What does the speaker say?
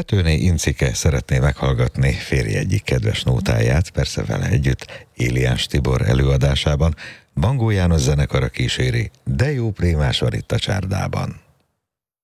Tetőné Incike szeretné meghallgatni férje egyik kedves nótáját, persze vele együtt, Éliás Tibor előadásában. Bangó János zenekara kíséri, de jó prémás van itt a csárdában.